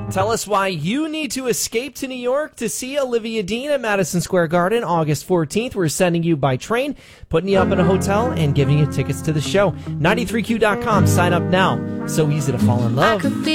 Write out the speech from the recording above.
Tell us why you need to escape to New York to see Olivia Dean at Madison Square Garden August 14th. We're sending you by train, putting you up in a hotel, and giving you tickets to the show. 93Q.com. Sign up now. So easy to fall in love.